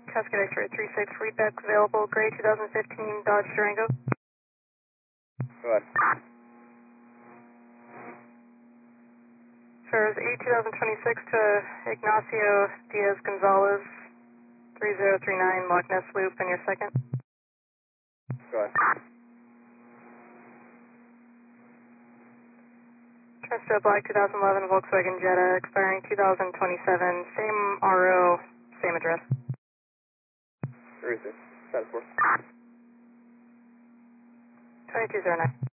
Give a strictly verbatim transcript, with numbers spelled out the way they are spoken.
Cascade X-ray three six, readback available, gray two thousand fifteen Dodge Durango. Go ahead. Fares E two thousand twenty-six to Ignacio Diaz Gonzalez, three zero three nine Loch Ness Loop, and your second. Go ahead. Transfer Black two thousand eleven Volkswagen Jetta, expiring two thousand twenty-seven, same R O, same address. Three six, status four. twenty-two oh nine.